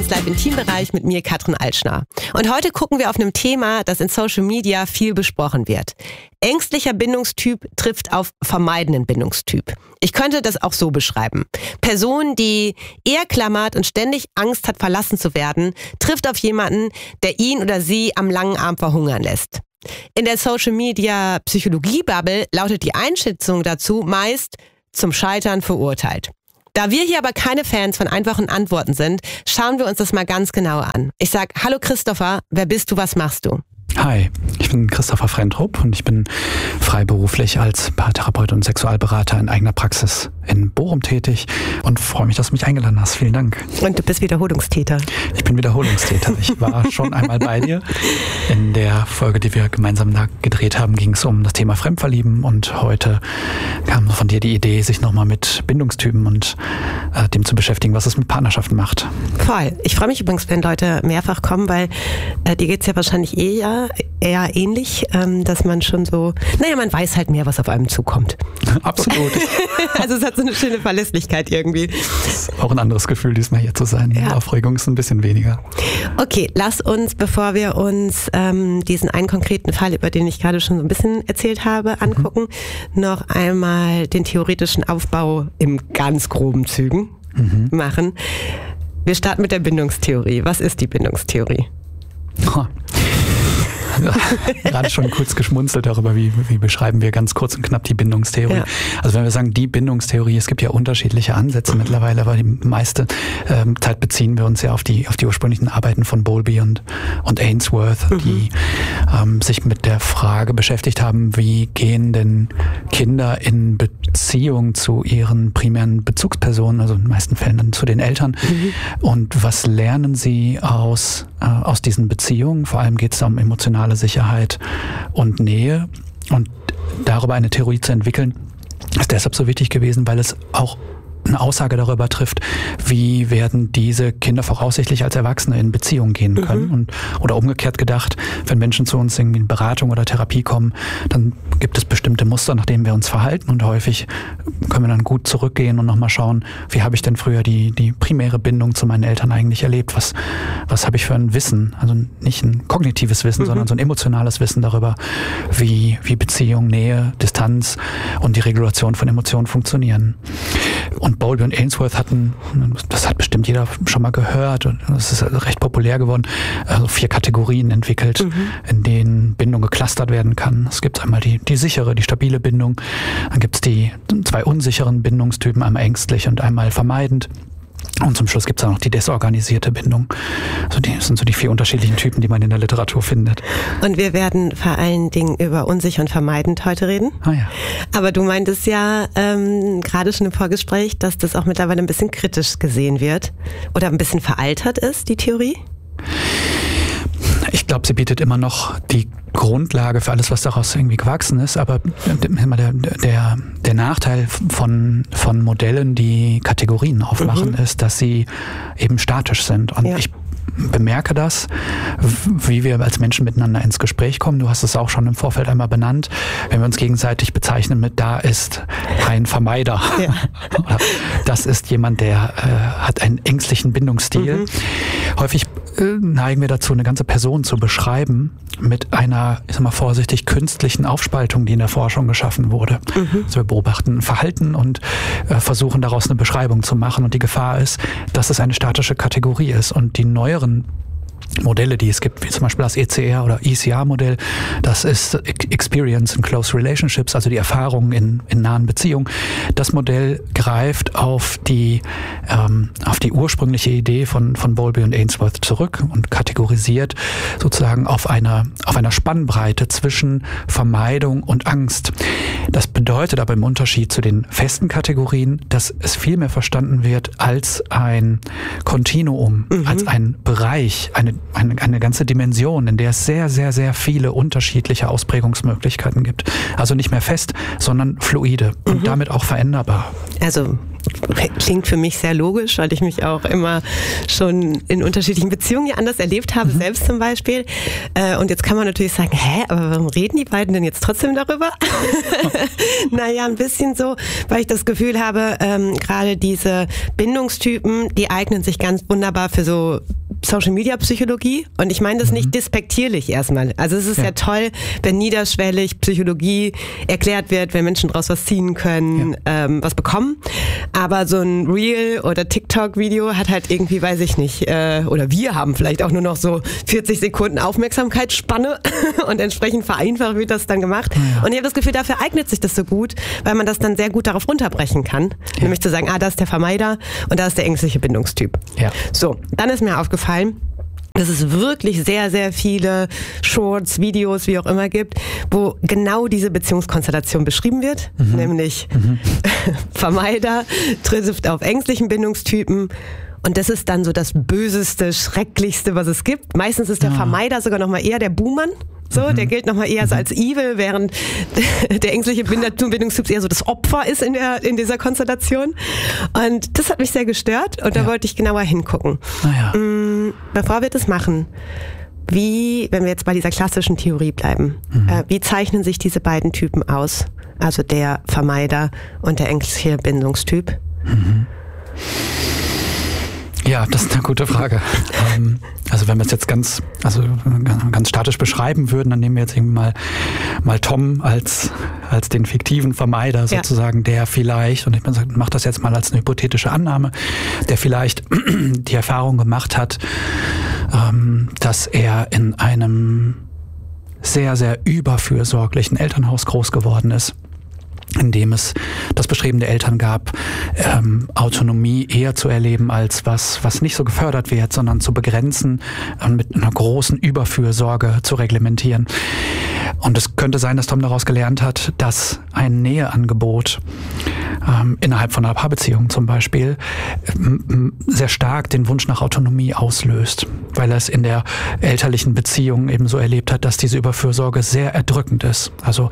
Business Live Intimbereich mit mir, Katrin Altschner. Und heute gucken wir auf einem Thema, das in Social Media viel besprochen wird. Ängstlicher Bindungstyp trifft auf vermeidenden Bindungstyp. Ich könnte das auch so beschreiben. Person, die eher klammert und ständig Angst hat, verlassen zu werden, trifft auf jemanden, der ihn oder sie am langen Arm verhungern lässt. In der Social Media Psychologie-Bubble lautet die Einschätzung dazu meist zum Scheitern verurteilt. Da wir hier aber keine Fans von einfachen Antworten sind, schauen wir uns das mal ganz genauer an. Ich sag, hallo Christopher, wer bist du, was machst du? Hi, ich bin Christopher Frentrup und ich bin freiberuflich als Paartherapeut und Sexualberater in eigener Praxis in Bochum tätig und freue mich, dass du mich eingeladen hast. Vielen Dank. Und du bist Wiederholungstäter. Ich bin Wiederholungstäter. Ich war schon einmal bei dir. In der Folge, die wir gemeinsam da gedreht haben, ging es um das Thema Fremdverlieben und heute kam von dir die Idee, sich nochmal mit Bindungstypen und dem zu beschäftigen, was es mit Partnerschaften macht. Voll. Ich freue mich übrigens, wenn Leute mehrfach kommen, weil dir geht's ja wahrscheinlich eher ähnlich, dass man schon so, man weiß halt mehr, was auf einem zukommt. Absolut. Also es hat so eine schöne Verlässlichkeit irgendwie. Das ist auch ein anderes Gefühl, diesmal hier zu sein. Die Aufregung ist ein bisschen weniger. Okay, lass uns, bevor wir uns diesen einen konkreten Fall, über den ich gerade schon so ein bisschen erzählt habe, angucken, noch einmal den theoretischen Aufbau im ganz groben Zügen machen. Wir starten mit der Bindungstheorie. Was ist die Bindungstheorie? Gerade schon kurz geschmunzelt darüber, wie beschreiben wir ganz kurz und knapp die Bindungstheorie. Ja. Also wenn wir sagen, die Bindungstheorie, es gibt ja unterschiedliche Ansätze mittlerweile, aber die meiste Zeit beziehen wir uns ja auf die ursprünglichen Arbeiten von Bowlby und Ainsworth, die sich mit der Frage beschäftigt haben, wie gehen denn Kinder in Beziehung zu ihren primären Bezugspersonen, also in den meisten Fällen dann zu den Eltern, und was lernen sie aus diesen Beziehungen? Vor allem geht es da um emotionale Sicherheit und Nähe, und darüber eine Theorie zu entwickeln, ist deshalb so wichtig gewesen, weil es auch eine Aussage darüber trifft, wie werden diese Kinder voraussichtlich als Erwachsene in Beziehung gehen können. Oder umgekehrt gedacht, wenn Menschen zu uns irgendwie in Beratung oder Therapie kommen, dann gibt es bestimmte Muster, nach denen wir uns verhalten, und häufig können wir dann gut zurückgehen und nochmal schauen, wie habe ich denn früher die primäre Bindung zu meinen Eltern eigentlich erlebt? Was habe ich für ein Wissen? Also nicht ein kognitives Wissen, sondern so ein emotionales Wissen darüber, wie Beziehung, Nähe, Distanz und die Regulation von Emotionen funktionieren. Und Bowlby und Ainsworth hatten, das hat bestimmt jeder schon mal gehört, und es ist recht populär geworden, also 4 Kategorien entwickelt, in denen Bindung geclustert werden kann. Es gibt einmal die sichere, die stabile Bindung, dann gibt es die 2 unsicheren Bindungstypen, einmal ängstlich und einmal vermeidend. Und zum Schluss gibt es auch noch die desorganisierte Bindung. Also das sind so die 4 unterschiedlichen Typen, die man in der Literatur findet. Und wir werden vor allen Dingen über unsicher und vermeidend heute reden. Ah ja. Aber du meintest ja gerade schon im Vorgespräch, dass das auch mittlerweile ein bisschen kritisch gesehen wird oder ein bisschen veraltert ist, die Theorie? Ich glaube, sie bietet immer noch die Grundlage für alles, was daraus irgendwie gewachsen ist, aber der Nachteil von Modellen, die Kategorien aufmachen, ist, dass sie eben statisch sind. Und ich bemerke das, wie wir als Menschen miteinander ins Gespräch kommen. Du hast es auch schon im Vorfeld einmal benannt. Wenn wir uns gegenseitig bezeichnen mit, da ist ein Vermeider. Ja. Oder das ist jemand, der hat einen ängstlichen Bindungsstil. Häufig neigen wir dazu, eine ganze Person zu beschreiben mit einer, ich sag mal vorsichtig, künstlichen Aufspaltung, die in der Forschung geschaffen wurde. Also wir beobachten Verhalten und versuchen daraus eine Beschreibung zu machen. Und die Gefahr ist, dass es eine statische Kategorie ist. Und die neueren Modelle, die es gibt, wie zum Beispiel das ECR oder ECR-Modell, das ist Experience in Close Relationships, also die Erfahrung in nahen Beziehungen. Das Modell greift auf die ursprüngliche Idee von Bowlby und Ainsworth zurück und kategorisiert sozusagen auf einer Spannbreite zwischen Vermeidung und Angst. Das bedeutet aber im Unterschied zu den festen Kategorien, dass es viel mehr verstanden wird als ein Kontinuum, als ein Bereich, eine ganze Dimension, in der es sehr, sehr, sehr viele unterschiedliche Ausprägungsmöglichkeiten gibt. Also nicht mehr fest, sondern fluide und damit auch veränderbar. Also klingt für mich sehr logisch, weil ich mich auch immer schon in unterschiedlichen Beziehungen ja anders erlebt habe, selbst zum Beispiel. Und jetzt kann man natürlich sagen, aber warum reden die beiden denn jetzt trotzdem darüber? Naja, ein bisschen so, weil ich das Gefühl habe, gerade diese Bindungstypen, die eignen sich ganz wunderbar für so Social-Media-Psychologie. Und ich meine das nicht despektierlich erstmal. Also es ist ja toll, wenn niederschwellig Psychologie erklärt wird, wenn Menschen daraus was ziehen können, was bekommen. Aber so ein Reel- oder TikTok-Video hat halt irgendwie, weiß ich nicht, oder wir haben vielleicht auch nur noch so 40 Sekunden Aufmerksamkeitsspanne und entsprechend vereinfacht wird das dann gemacht. Ja. Und ich habe das Gefühl, dafür eignet sich das so gut, weil man das dann sehr gut darauf runterbrechen kann. Ja. Nämlich zu sagen, da ist der Vermeider und da ist der ängstliche Bindungstyp. Ja. So, dann ist mir aufgefallen, dass es wirklich sehr, sehr viele Shorts, Videos, wie auch immer gibt, wo genau diese Beziehungskonstellation beschrieben wird, nämlich Vermeider trifft auf ängstlichen Bindungstypen. Und das ist dann so das Böseste, Schrecklichste, was es gibt. Meistens ist der Vermeider sogar noch mal eher der Buhmann. So, der gilt nochmal eher so als evil, während der ängstliche Bindungstyp eher so das Opfer ist in dieser Konstellation. Und das hat mich sehr gestört und da wollte ich genauer hingucken. Bevor wir das machen, wenn wir jetzt bei dieser klassischen Theorie bleiben, wie zeichnen sich diese beiden Typen aus? Also der Vermeider und der ängstliche Bindungstyp? Ja, das ist eine gute Frage. Also wenn wir es jetzt ganz statisch beschreiben würden, dann nehmen wir jetzt irgendwie mal Tom als den fiktiven Vermeider sozusagen, der vielleicht, und ich mache das jetzt mal als eine hypothetische Annahme, der vielleicht die Erfahrung gemacht hat, dass er in einem sehr, sehr überfürsorglichen Elternhaus groß geworden ist, in dem es das Bestreben der Eltern gab, Autonomie eher zu erleben als was nicht so gefördert wird, sondern zu begrenzen und mit einer großen Überfürsorge zu reglementieren. Und es könnte sein, dass Tom daraus gelernt hat, dass ein Näheangebot innerhalb von einer Paarbeziehung zum Beispiel sehr stark den Wunsch nach Autonomie auslöst, weil er es in der elterlichen Beziehung eben so erlebt hat, dass diese Überfürsorge sehr erdrückend ist. Also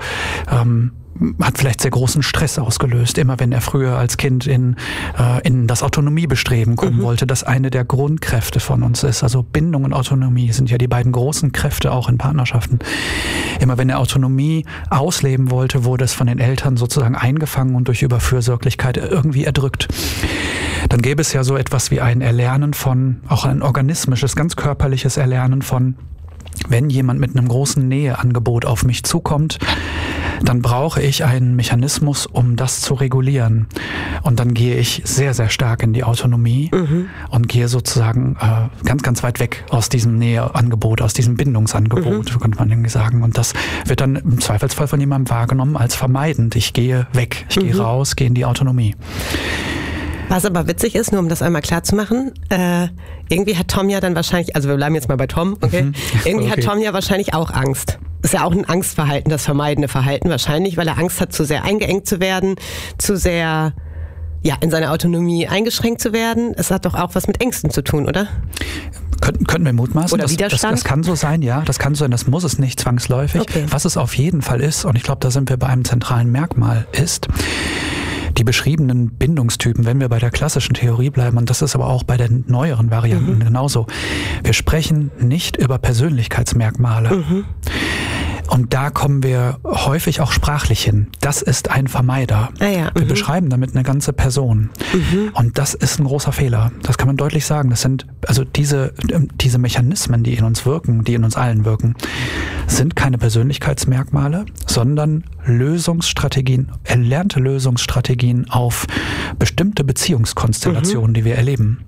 hat vielleicht sehr großen Stress ausgelöst. Immer wenn er früher als Kind in das Autonomiebestreben kommen wollte, das eine der Grundkräfte von uns ist. Also Bindung und Autonomie sind ja die beiden großen Kräfte auch in Partnerschaften. Immer wenn er Autonomie ausleben wollte, wurde es von den Eltern sozusagen eingefangen und durch Überfürsorglichkeit irgendwie erdrückt. Dann gäbe es ja so etwas wie ein Erlernen von, auch ein organismisches, ganz körperliches Erlernen von, wenn jemand mit einem großen Näheangebot auf mich zukommt, dann brauche ich einen Mechanismus, um das zu regulieren. Und dann gehe ich sehr, sehr stark in die Autonomie und gehe sozusagen ganz, ganz weit weg aus diesem Näheangebot, aus diesem Bindungsangebot, könnte man irgendwie sagen. Und das wird dann im Zweifelsfall von jemandem wahrgenommen als vermeidend. Ich gehe weg, ich gehe raus, gehe in die Autonomie. Was aber witzig ist, nur um das einmal klar zu machen, irgendwie hat Tom ja dann wahrscheinlich, also wir bleiben jetzt mal bei Tom, okay? Irgendwie hat Tom ja wahrscheinlich auch Angst. Das ist ja auch ein Angstverhalten, das vermeidende Verhalten wahrscheinlich, weil er Angst hat, zu sehr eingeengt zu werden, zu sehr in seiner Autonomie eingeschränkt zu werden. Es hat doch auch was mit Ängsten zu tun, oder? Könnten wir mutmaßen. Oder Widerstand? Das kann so sein, ja. Das kann so sein, das muss es nicht zwangsläufig. Okay. Was es auf jeden Fall ist, und ich glaube, da sind wir bei einem zentralen Merkmal, ist, die beschriebenen Bindungstypen, wenn wir bei der klassischen Theorie bleiben, und das ist aber auch bei den neueren Varianten genauso, wir sprechen nicht über Persönlichkeitsmerkmale. Und da kommen wir häufig auch sprachlich hin. Das ist ein Vermeider. Wir beschreiben damit eine ganze Person. Und das ist ein großer Fehler. Das kann man deutlich sagen. Das sind also diese Mechanismen, die in uns wirken, die in uns allen wirken, sind keine Persönlichkeitsmerkmale, sondern Lösungsstrategien, erlernte Lösungsstrategien auf bestimmte Beziehungskonstellationen, die wir erleben.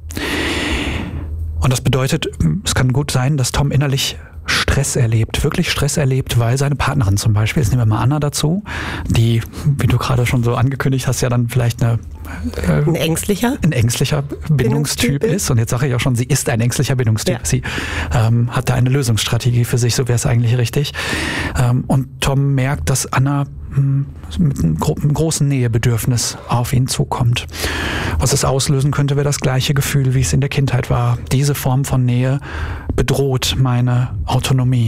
Und das bedeutet, es kann gut sein, dass Tom innerlich Stress erlebt, wirklich Stress erlebt, weil seine Partnerin zum Beispiel, jetzt nehmen wir mal Anna dazu, die, wie du gerade schon so angekündigt hast, ja dann vielleicht ein ängstlicher Bindungstyp ist. Und jetzt sage ich auch schon, sie ist ein ängstlicher Bindungstyp. Ja. Sie hat da eine Lösungsstrategie für sich, so wäre es eigentlich richtig. Und Tom merkt, dass Anna mit einem großen Nähebedürfnis auf ihn zukommt. Was es auslösen könnte, wäre das gleiche Gefühl, wie es in der Kindheit war. Diese Form von Nähe bedroht meine Autonomie.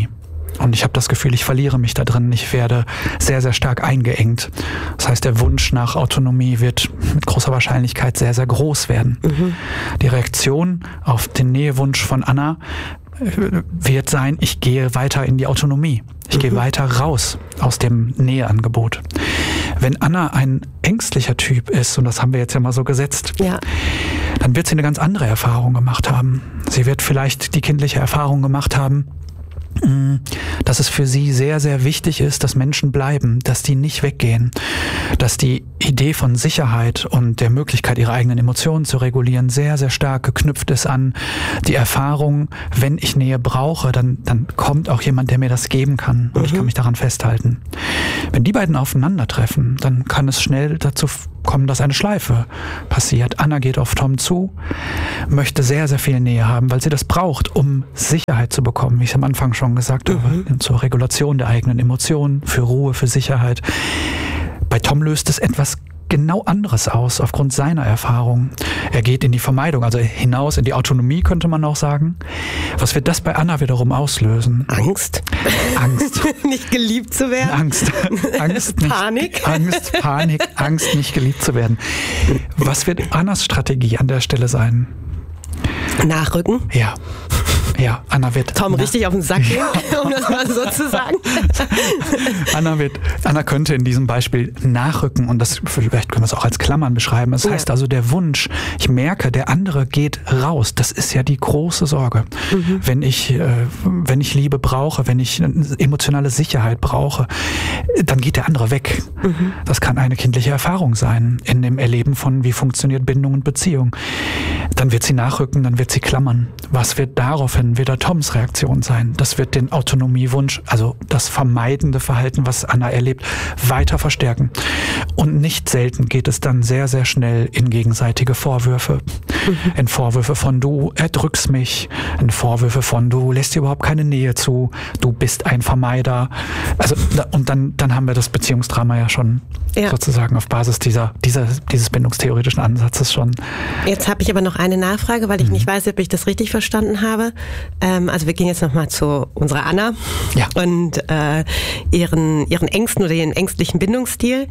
Und ich habe das Gefühl, ich verliere mich da drin. Ich werde sehr, sehr stark eingeengt. Das heißt, der Wunsch nach Autonomie wird mit großer Wahrscheinlichkeit sehr, sehr groß werden. Die Reaktion auf den Nähewunsch von Anna wird sein, ich gehe weiter in die Autonomie. Ich gehe weiter raus aus dem Näheangebot. Wenn Anna ein ängstlicher Typ ist, und das haben wir jetzt ja mal so gesetzt, dann wird sie eine ganz andere Erfahrung gemacht haben. Sie wird vielleicht die kindliche Erfahrung gemacht haben, dass es für sie sehr, sehr wichtig ist, dass Menschen bleiben, dass die nicht weggehen, dass die Idee von Sicherheit und der Möglichkeit, ihre eigenen Emotionen zu regulieren, sehr, sehr stark geknüpft ist an die Erfahrung, wenn ich Nähe brauche, dann kommt auch jemand, der mir das geben kann und ich kann mich daran festhalten. Wenn die beiden aufeinandertreffen, dann kann es schnell dazu kommen, dass eine Schleife passiert. Anna geht auf Tom zu, möchte sehr, sehr viel Nähe haben, weil sie das braucht, um Sicherheit zu bekommen, wie ich am Anfang schon gesagt habe, zur Regulation der eigenen Emotionen, für Ruhe, für Sicherheit. Bei Tom löst es etwas genau anderes aus, aufgrund seiner Erfahrung. Er geht in die Vermeidung, also hinaus in die Autonomie, könnte man auch sagen. Was wird das bei Anna wiederum auslösen? Angst. Nicht geliebt zu werden. Angst. Panik. Angst, nicht geliebt zu werden. Was wird Annas Strategie an der Stelle sein? Nachrücken? Ja, Anna wird Tom richtig auf den Sack gehen, um das mal so zu sagen. Anna könnte in diesem Beispiel nachrücken und das vielleicht können wir es auch als Klammern beschreiben. Das heißt also der Wunsch, ich merke, der andere geht raus. Das ist ja die große Sorge. Wenn ich Liebe brauche, wenn ich emotionale Sicherheit brauche, dann geht der andere weg. Das kann eine kindliche Erfahrung sein in dem Erleben von, wie funktioniert Bindung und Beziehung. Dann wird sie nachrücken, dann wird sie klammern. Was wird daraufhin wieder Toms Reaktion sein? Das wird den Autonomiewunsch, also das vermeidende Verhalten, was Anna erlebt, weiter verstärken. Und nicht selten geht es dann sehr, sehr schnell in gegenseitige Vorwürfe. In Vorwürfe von du erdrückst mich, in Vorwürfe von du lässt dir überhaupt keine Nähe zu, du bist ein Vermeider. Also und dann haben wir das Beziehungsdrama ja schon sozusagen auf Basis dieses bindungstheoretischen Ansatzes schon. Jetzt habe ich aber noch eine Nachfrage, weil ich nicht weiß, ob ich das richtig verstanden habe. Also wir gehen jetzt nochmal zu unserer Anna und ihren Ängsten oder ihren ängstlichen Bindungsstil.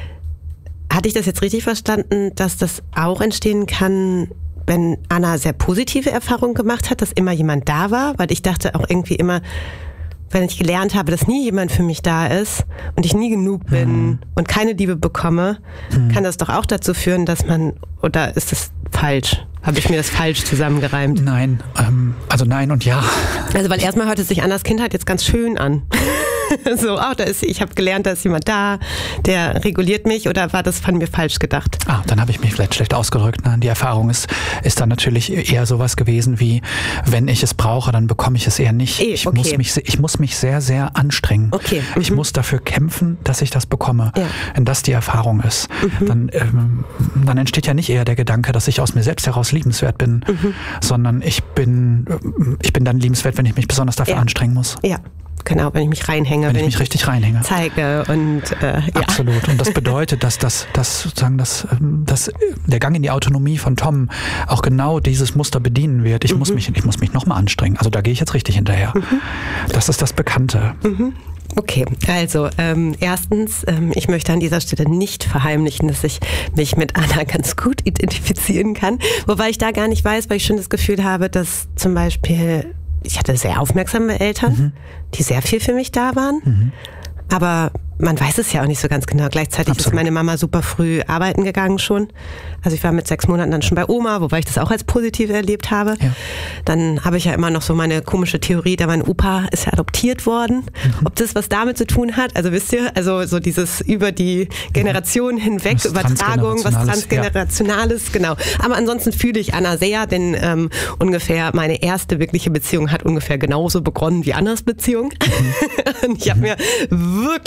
Hatte ich das jetzt richtig verstanden, dass das auch entstehen kann, wenn Anna sehr positive Erfahrungen gemacht hat, dass immer jemand da war? Weil ich dachte auch irgendwie immer, wenn ich gelernt habe, dass nie jemand für mich da ist und ich nie genug bin und keine Liebe bekomme, kann das doch auch dazu führen, dass man, oder ist das falsch? Habe ich mir das falsch zusammengereimt? Nein, also nein und ja. Also weil erstmal hört es sich Annas Kindheit jetzt ganz schön an. So, ich habe gelernt, da ist jemand da, der reguliert mich, oder war das von mir falsch gedacht? Dann habe ich mich vielleicht schlecht ausgedrückt. Die Erfahrung ist dann natürlich eher sowas gewesen wie, wenn ich es brauche, dann bekomme ich es eher nicht. Ich muss mich sehr, sehr anstrengen. Ich muss dafür kämpfen, dass ich das bekomme. Wenn das die Erfahrung ist, dann entsteht ja nicht eher der Gedanke, dass ich aus mir selbst heraus liebenswert bin, sondern ich bin dann liebenswert, wenn ich mich besonders dafür anstrengen muss. Ja. Genau, wenn ich mich reinhänge. Wenn ich mich richtig reinhänge. Zeige und Absolut. Und das bedeutet, dass der Gang in die Autonomie von Tom auch genau dieses Muster bedienen wird. Ich muss mich nochmal anstrengen. Also da gehe ich jetzt richtig hinterher. Das ist das Bekannte. Okay, also erstens, ich möchte an dieser Stelle nicht verheimlichen, dass ich mich mit Anna ganz gut identifizieren kann. Wobei ich da gar nicht weiß, weil ich schon das Gefühl habe, dass zum Beispiel ich hatte sehr aufmerksame Eltern, die sehr viel für mich da waren. Aber man weiß es ja auch nicht so ganz genau. Gleichzeitig ist meine Mama super früh arbeiten gegangen schon. Also ich war mit 6 Monaten dann schon bei Oma, wobei ich das auch als positiv erlebt habe. Ja. Dann habe ich ja immer noch so meine komische Theorie, da mein Opa ist ja adoptiert worden. Ob das was damit zu tun hat? Also wisst ihr, also so dieses über die Generationen hinweg, was Übertragung, was Transgenerationales, genau. Aber ansonsten fühle ich Anna sehr, denn ungefähr meine erste wirkliche Beziehung hat ungefähr genauso begonnen wie Annas Beziehung. Und ich habe mir wirklich den Arsch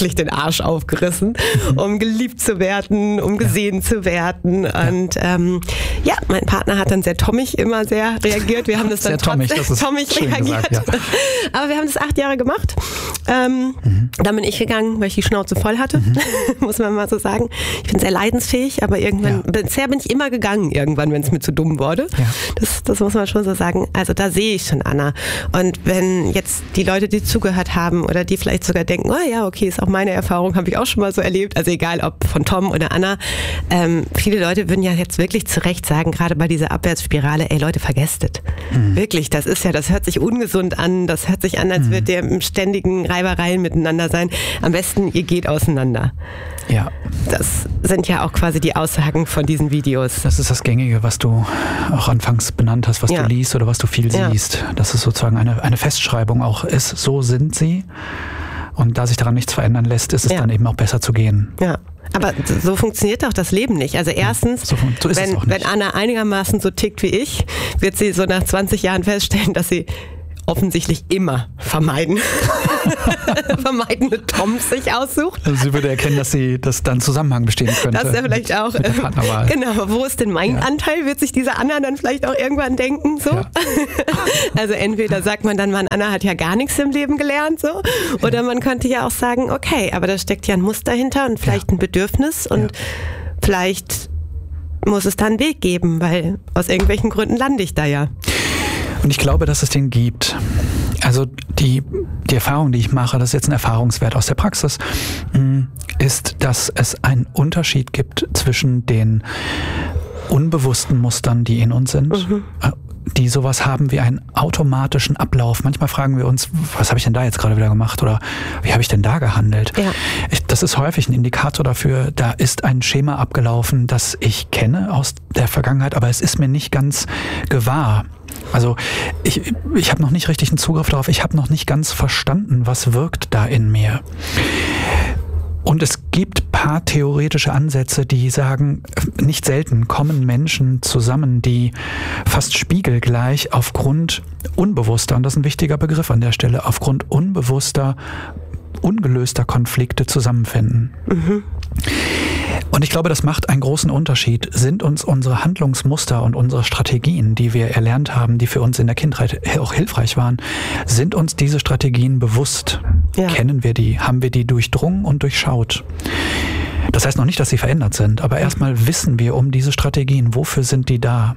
Arsch aufgerissen, um geliebt zu werden, um gesehen zu werden. Und mein Partner hat dann sehr tommig immer sehr reagiert. Wir haben das dann sehr tommig, das ist tommig schön reagiert. Gesagt, ja. Aber wir haben das 8 Jahre gemacht. Dann bin ich gegangen, weil ich die Schnauze voll hatte, muss man mal so sagen. Ich bin sehr leidensfähig, aber bisher bin ich immer gegangen, irgendwann, wenn es mir zu dumm wurde. Ja. Das muss man schon so sagen. Also da sehe ich schon Anna. Und wenn jetzt die Leute, die zugehört haben oder die vielleicht sogar denken, oh ja, okay, ist auch meine Erfahrung, habe ich auch schon mal so erlebt, also egal ob von Tom oder Anna, viele Leute würden ja jetzt wirklich zu Recht sagen, gerade bei dieser Abwärtsspirale, ey Leute, vergesst es. Wirklich, das hört sich ungesund an, das hört sich an, als würde ihr im ständigen Reibereien miteinander sein. Am besten, ihr geht auseinander. Ja. Das sind ja auch quasi die Aussagen von diesen Videos. Das ist das Gängige, was du auch anfangs benannt hast, was du liest oder was du viel siehst. Dass es sozusagen eine Festschreibung auch ist, so sind sie. Und da sich daran nichts verändern lässt, ist es dann eben auch besser zu gehen. Ja. Aber so funktioniert doch das Leben nicht. Also erstens, wenn Anna einigermaßen so tickt wie ich, wird sie so nach 20 Jahren feststellen, dass sie offensichtlich immer vermeidende Toms sich aussucht. Also sie würde erkennen, dass da ein Zusammenhang bestehen könnte. Das ist ja vielleicht auch. Mit der Partnerwahl. Genau, wo ist denn mein Anteil? Wird sich dieser Anna dann vielleicht auch irgendwann denken? So? Ja. Also entweder sagt man dann, Anna hat ja gar nichts im Leben gelernt, so. Oder man könnte ja auch sagen, okay, aber da steckt ja ein Muster hinter und vielleicht ein Bedürfnis und vielleicht muss es da einen Weg geben, weil aus irgendwelchen Gründen lande ich da ja. Und ich glaube, dass es den gibt. Also die Erfahrung, die ich mache, das ist jetzt ein Erfahrungswert aus der Praxis, ist, dass es einen Unterschied gibt zwischen den unbewussten Mustern, die in uns sind, die sowas haben wie einen automatischen Ablauf. Manchmal fragen wir uns, was habe ich denn da jetzt gerade wieder gemacht oder wie habe ich denn da gehandelt? Ja. Das ist häufig ein Indikator dafür, da ist ein Schema abgelaufen, das ich kenne aus der Vergangenheit, aber es ist mir nicht ganz gewahr. Also ich habe noch nicht richtig einen Zugriff darauf, ich habe noch nicht ganz verstanden, was wirkt da in mir. Und es gibt paar theoretische Ansätze, die sagen, nicht selten kommen Menschen zusammen, die fast spiegelgleich aufgrund unbewusster, und das ist ein wichtiger Begriff an der Stelle, aufgrund unbewusster, ungelöster Konflikte zusammenfinden. Und ich glaube, das macht einen großen Unterschied. Sind uns unsere Handlungsmuster und unsere Strategien, die wir erlernt haben, die für uns in der Kindheit auch hilfreich waren, sind uns diese Strategien bewusst? Ja. Kennen wir die? Haben wir die durchdrungen und durchschaut? Das heißt noch nicht, dass sie verändert sind, aber erstmal wissen wir um diese Strategien. Wofür sind die da?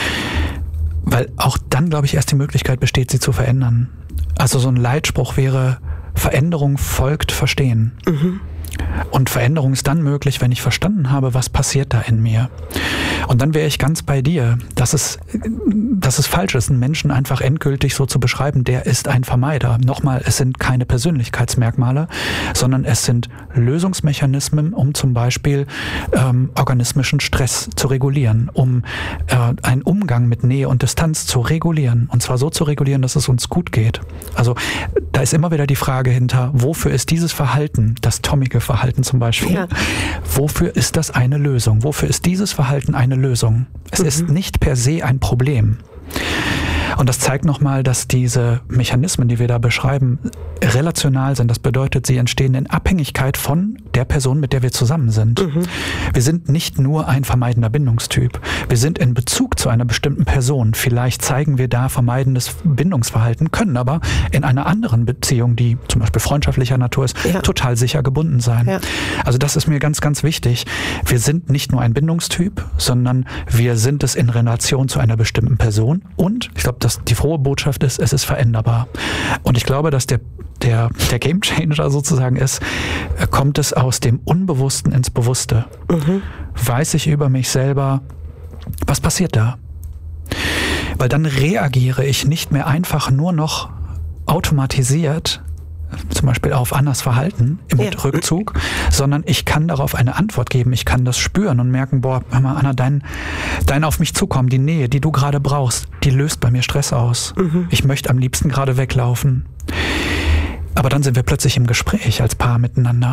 Weil auch dann, glaube ich, erst die Möglichkeit besteht, sie zu verändern. Also so ein Leitspruch wäre, Veränderung folgt Verstehen. Und Veränderung ist dann möglich, wenn ich verstanden habe, was passiert da in mir. Und dann wäre ich ganz bei dir, dass es falsch ist, einen Menschen einfach endgültig so zu beschreiben, der ist ein Vermeider. Nochmal, es sind keine Persönlichkeitsmerkmale, sondern es sind Lösungsmechanismen, um zum Beispiel organismischen Stress zu regulieren, um einen Umgang mit Nähe und Distanz zu regulieren. Und zwar so zu regulieren, dass es uns gut geht. Also da ist immer wieder die Frage hinter, wofür ist dieses Verhalten, das tommige Verhalten zum Beispiel, wofür ist das eine Lösung? Wofür ist dieses Verhalten eine Lösung? Es ist nicht per se ein Problem. Und das zeigt nochmal, dass diese Mechanismen, die wir da beschreiben, relational sind. Das bedeutet, sie entstehen in Abhängigkeit von der Person, mit der wir zusammen sind. Wir sind nicht nur ein vermeidender Bindungstyp. Wir sind in Bezug zu einer bestimmten Person. Vielleicht zeigen wir da vermeidendes Bindungsverhalten, können aber in einer anderen Beziehung, die zum Beispiel freundschaftlicher Natur ist, total sicher gebunden sein. Ja. Also das ist mir ganz, ganz wichtig. Wir sind nicht nur ein Bindungstyp, sondern wir sind es in Relation zu einer bestimmten Person. Und ich glaube, dass die frohe Botschaft ist, es ist veränderbar. Und ich glaube, dass der Gamechanger sozusagen ist, kommt es aus dem Unbewussten ins Bewusste. Weiß ich über mich selber, was passiert da? Weil dann reagiere ich nicht mehr einfach nur noch automatisiert, zum Beispiel auf Annas Verhalten im Rückzug, sondern ich kann darauf eine Antwort geben. Ich kann das spüren und merken, boah, hör mal, Anna, dein auf mich zukommen, die Nähe, die du gerade brauchst, die löst bei mir Stress aus. Ich möchte am liebsten gerade weglaufen. Aber dann sind wir plötzlich im Gespräch als Paar miteinander.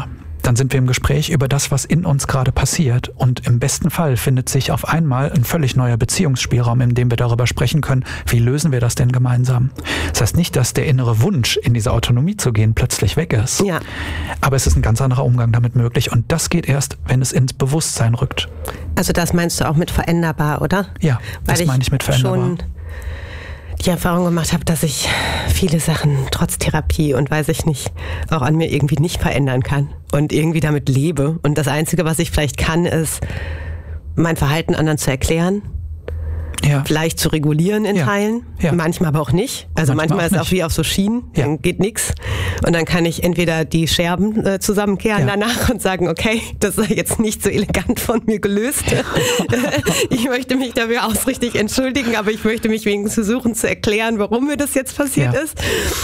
dann sind wir im Gespräch über das, was in uns gerade passiert. Und im besten Fall findet sich auf einmal ein völlig neuer Beziehungsspielraum, in dem wir darüber sprechen können, wie lösen wir das denn gemeinsam. Das heißt nicht, dass der innere Wunsch, in diese Autonomie zu gehen, plötzlich weg ist. Ja. Aber es ist ein ganz anderer Umgang damit möglich. Und das geht erst, wenn es ins Bewusstsein rückt. Also das meinst du auch mit veränderbar, oder? Ja, das meine ich mit veränderbar. Schon die Erfahrung gemacht habe, dass ich viele Sachen trotz Therapie und weiß ich nicht, auch an mir irgendwie nicht verändern kann und irgendwie damit lebe. Und das Einzige, was ich vielleicht kann, ist, mein Verhalten anderen zu erklären. Ja. Vielleicht zu regulieren in Teilen, manchmal aber auch nicht. Also manchmal ist es auch wie auf so Schienen, dann geht nichts. Und dann kann ich entweder die Scherben zusammenkehren danach und sagen, okay, das ist jetzt nicht so elegant von mir gelöst. Ich möchte mich dafür ausrichtig entschuldigen, aber ich möchte mich wenigstens versuchen zu erklären, warum mir das jetzt passiert ist.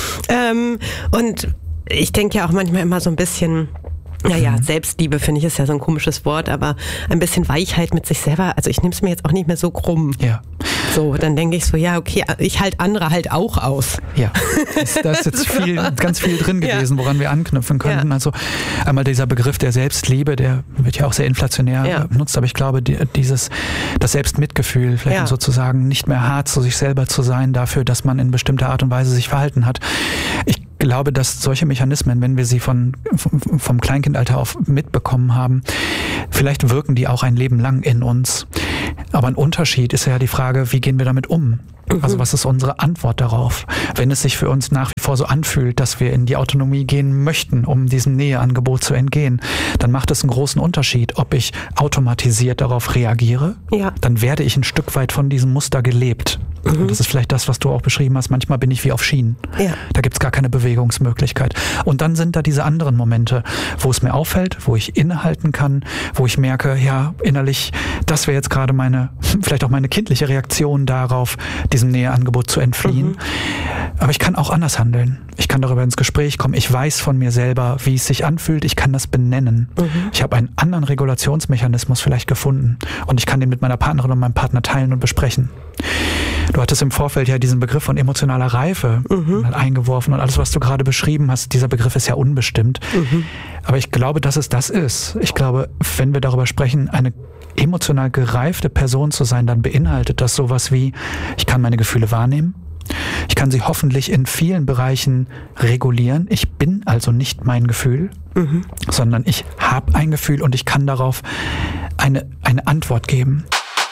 Und ich denke ja auch manchmal immer so ein bisschen... Naja, Selbstliebe finde ich ist ja so ein komisches Wort, aber ein bisschen Weichheit mit sich selber. Also ich nehme es mir jetzt auch nicht mehr so krumm. Ja. So, dann denke ich so, ja, okay, ich halte andere halt auch aus. Ja, da ist jetzt ganz viel drin gewesen, woran wir anknüpfen könnten. Ja. Also einmal dieser Begriff der Selbstliebe, der wird ja auch sehr inflationär benutzt, aber ich glaube, das Selbstmitgefühl, vielleicht sozusagen nicht mehr hart zu sich selber zu sein dafür, dass man in bestimmter Art und Weise sich verhalten hat. Ich glaube, dass solche Mechanismen, wenn wir sie vom Kleinkindalter auf mitbekommen haben, vielleicht wirken die auch ein Leben lang in uns. Aber ein Unterschied ist ja die Frage, wie gehen wir damit um? Also was ist unsere Antwort darauf? Wenn es sich für uns nach wie vor so anfühlt, dass wir in die Autonomie gehen möchten, um diesem Näheangebot zu entgehen, dann macht es einen großen Unterschied, ob ich automatisiert darauf reagiere, dann werde ich ein Stück weit von diesem Muster gelebt. Und das ist vielleicht das, was du auch beschrieben hast. Manchmal bin ich wie auf Schienen. Ja. Da gibt's gar keine Bewegungsmöglichkeit. Und dann sind da diese anderen Momente, wo es mir auffällt, wo ich innehalten kann, wo ich merke, ja, innerlich, das wäre jetzt gerade vielleicht auch meine kindliche Reaktion darauf, diesem Näheangebot zu entfliehen. Aber ich kann auch anders handeln. Ich kann darüber ins Gespräch kommen. Ich weiß von mir selber, wie es sich anfühlt. Ich kann das benennen. Ich habe einen anderen Regulationsmechanismus vielleicht gefunden. Und ich kann den mit meiner Partnerin und meinem Partner teilen und besprechen. Du hattest im Vorfeld ja diesen Begriff von emotionaler Reife eingeworfen und alles, was du gerade beschrieben hast, dieser Begriff ist ja unbestimmt. Aber ich glaube, dass es das ist. Ich glaube, wenn wir darüber sprechen, eine emotional gereifte Person zu sein, dann beinhaltet das sowas wie, ich kann meine Gefühle wahrnehmen. Ich kann sie hoffentlich in vielen Bereichen regulieren. Ich bin also nicht mein Gefühl, sondern ich habe ein Gefühl und ich kann darauf eine Antwort geben.